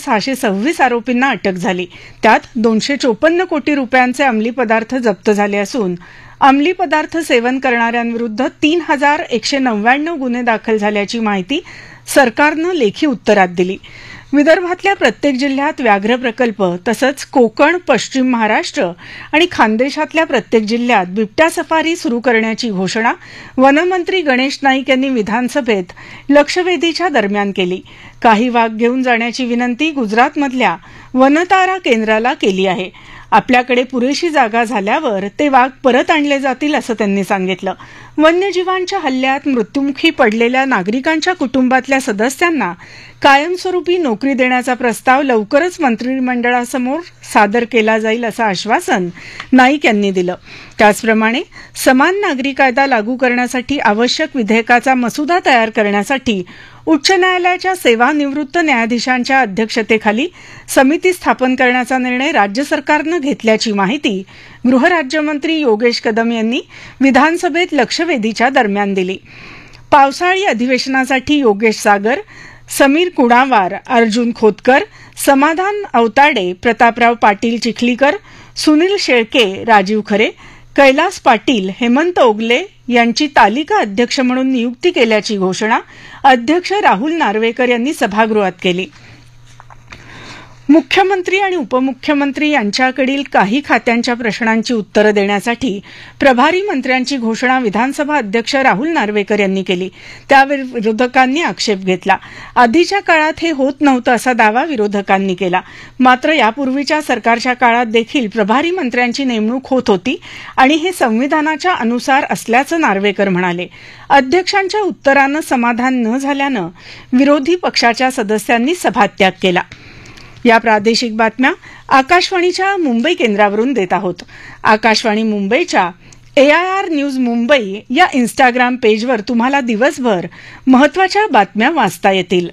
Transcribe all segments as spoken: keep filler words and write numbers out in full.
सहाशे सव्वीस आरोपींना अटक झाली. त्यात दोनशे चोपन्न कोटी रुपयांचे अंमली पदार्थ जप्त झाले असून अंमली पदार्थ सेवन करणाऱ्यांविरुद्ध तीन हजार एकशे नव्याण्णव गुन्हे दाखल झाल्याची माहिती सरकारनं लेखी उत्तरात दिली. विदर्भातल्या प्रत्येक जिल्ह्यात व्याघ्र प्रकल्प तसंच कोकण, पश्चिम महाराष्ट्र आणि खानदेशातल्या प्रत्येक जिल्ह्यात बिबट्या सफारी सुरू करण्याची घोषणा वनमंत्री गणेश नाईक यांनी विधानसभेत लक्षवेधीच्या दरम्यान केली. काही वाघ घेऊन जाण्याची विनंती गुजरातमधल्या वनतारा केंद्राला केली आहे. आपल्याकडे पुरेशी जागा झाल्यावर ते वाघ परत आणले जातील असं त्यांनी सांगितलं. वन्यजीवांच्या हल्ल्यात मृत्युमुखी पडलेल्या नागरिकांच्या कुटुंबातल्या सदस्यांना कायमस्वरूपी नोकरी देण्याचा प्रस्ताव लवकरच मंत्रिमंडळासमोर सादर केला जाईल असं आश्वासन नाईक यांनी दिलं. त्याचप्रमाणे समान नागरी कायदा लागू करण्यासाठी आवश्यक विधेयकाचा मसुदा तयार करण्यासाठी उच्च न्यायालयाच्या सेवानिवृत्त न्यायाधीशांच्या अध्यक्षतेखाली समिती स्थापन करण्याचा निर्णय राज्य सरकारनं घेतल्याची माहिती गृहराज्यमंत्री योगेश कदम यांनी विधानसभेत लक्षवेधीच्या दरम्यान दिली. पावसाळी अधिवेशनासाठी योगेश सागर, समीर कुणावार, अर्जुन खोतकर, समाधान अवताडे, प्रतापराव पाटील चिखलीकर, सुनील शेळके, राजीव खरे, कैलास पाटील, हेमंत ओगले यांची तालिका अध्यक्ष म्हणून नियुक्ती केल्याची घोषणा अध्यक्ष राहुल नार्वेकर यांनी सभागृहात केली. मुख्यमंत्री आणि उपमुख्यमंत्री यांच्याकडील काही खात्यांच्या प्रश्नांची उत्तरं देण्यासाठी प्रभारी मंत्र्यांची घोषणा विधानसभा अध्यक्ष राहुल नार्वेकर यांनी केली. त्यावर विरोधकांनी आक्षेप घेतला. आधीच्या काळात हे होत नव्हतं असा दावा विरोधकांनी केला. मात्र यापूर्वीच्या सरकारच्या काळात देखील प्रभारी मंत्र्यांची नेमणूक होत होती आणि हे संविधानाच्या अनुसार असल्याचं नार्वेकर म्हणाले. अध्यक्षांच्या उत्तरानं समाधान न झाल्यानं विरोधी पक्षाच्या सदस्यांनी सभात्याग केला. या प्रादेशिक बातम्या आकाशवाणीच्या मुंबई केंद्रावरून देत आहोत. आकाशवाणी मुंबईच्या एआयआर न्यूज मुंबई या इन्स्टाग्राम पेजवर तुम्हाला दिवसभर महत्त्वाच्या बातम्या वाचता येतील.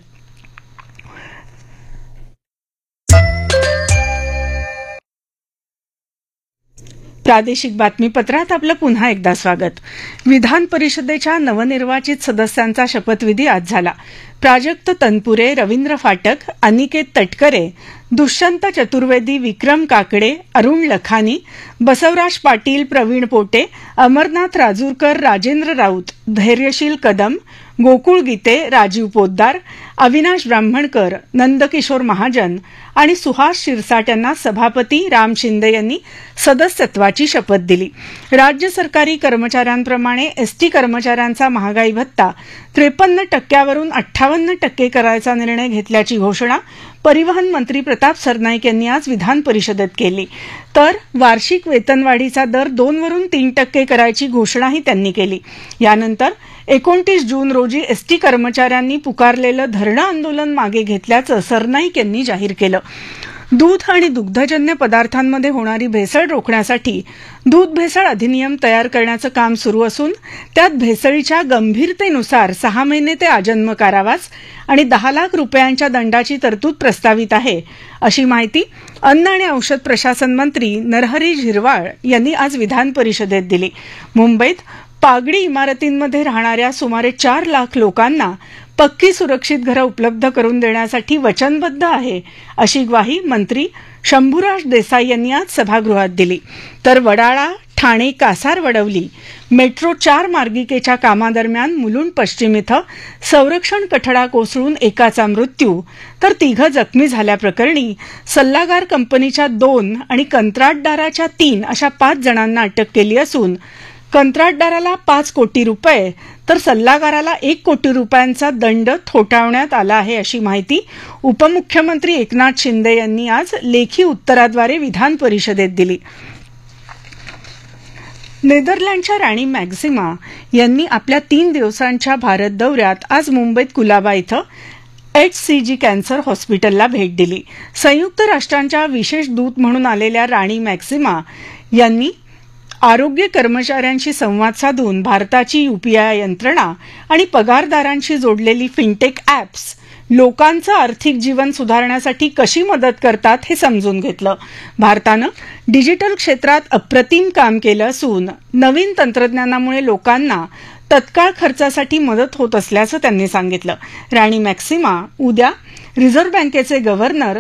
प्रादेशिक बातमीपत्रात आपलं पुन्हा एकदा स्वागत. विधान परिषदेच्या नवनिर्वाचित सदस्यांचा शपथविधी आज झाला. प्राजक्त तनपुरे, रवींद्र फाटक, अनिकेत तटकरे, दुष्यंत चतुर्वेदी, विक्रम काकडे, अरुण लखानी, बसवराज पाटील, प्रवीण पोटे, अमरनाथ राजूरकर, राजेंद्र राऊत, धैर्यशील कदम, गोकुळ गीते, राजीव पोद्दार, अविनाश ब्राह्मणकर, नंदकिशोर महाजन आणि सुहास शिरसाट यांना सभापती राम शिंदे यांनी सदस्यत्वाची शपथ दिली. राज्य सरकारी कर्मचाऱ्यांप्रमाणे एसटी कर्मचाऱ्यांचा महागाई भत्ता त्रेपन्न टक्क्यावरून अठ्ठावन्न टक्के करायचा निर्णय घेतल्याची घोषणा परिवहन मंत्री प्रताप सरनाईक यांनी आज विधान परिषदेत केली. तर वार्षिक वेतनवाढीचा दर दोन वरून तीन टक्के करायची घोषणाही त्यांनी केली. यानंतर एकोणतीस जून रोजी एसटी कर्मचाऱ्यांनी पुकारलेलं धरणं आंदोलन मागे घेतल्याचं सरनाईक यांनी जाहीर केलं. दूध आणि दुग्धजन्य पदार्थांमध्ये होणारी भेसळ रोखण्यासाठी दूध भेसळ अधिनियम तयार करण्याचं काम सुरू असून त्यात भेसळीच्या गंभीरतेनुसार सहा महिने ते आजन्म कारावास आणि दहा लाख रुपयांच्या दंडाची तरतूद प्रस्तावित आहे, अशी माहिती अन्न आणि औषध प्रशासन मंत्री नरहरी झिरवाळ यांनी आज विधान परिषदेत दिली. मुंबईत पागडी इमारतींमध्ये राहणाऱ्या सुमारे चार लाख लोकांना पक्की सुरक्षित घरं उपलब्ध करून देण्यासाठी वचनबद्ध आहे, अशी ग्वाही मंत्री शंभूराज देसाई यांनी आज सभागृहात दिली. तर वडाळा, ठाणे, कासार, वडवली मेट्रो चार मार्गिकेच्या कामादरम्यान मुलुंड पश्चिम इथं संरक्षण कठडा कोसळून एकाचा मृत्यू तर तिघं जखमी झाल्याप्रकरणी सल्लागार कंपनीच्या दोन आणि कंत्राटदाराच्या तीन अशा पाच जणांना अटक केली असून कंत्राटदाराला पाच कोटी रुपये तर सल्लागाराला एक कोटी रुपयांचा दंड ठोठावण्यात आला आहे, अशी माहिती उपमुख्यमंत्री एकनाथ शिंदे यांनी आज लेखी उत्तराद्वारे विधान परिषदेत दिली. नेदरलँडच्या राणी मॅक्झिमा यांनी आपल्या तीन दिवसांच्या भारत दौऱ्यात आज मुंबईत कुलाबा इथं एचसीजी कॅन्सर हॉस्पिटलला भेट दिली. संयुक्त राष्ट्रांच्या विशेष दूत म्हणून आलेल्या राणी मॅक्झिमा यांनी आरोग्य कर्मचाऱ्यांशी संवाद साधून भारताची यूपीआय यंत्रणा आणि पगारदारांशी जोडलेली फिनटेक ॲप्स लोकांचं आर्थिक जीवन सुधारण्यासाठी कशी मदत करतात हे समजून घेतलं. भारतानं डिजिटल क्षेत्रात अप्रतिम काम केलं असून नवीन तंत्रज्ञानामुळे लोकांना तत्काळ खर्चासाठी मदत होत असल्याचं त्यांनी सांगितलं. राणी मॅक्झिमा उद्या रिझर्व्ह बँकेचे गव्हर्नर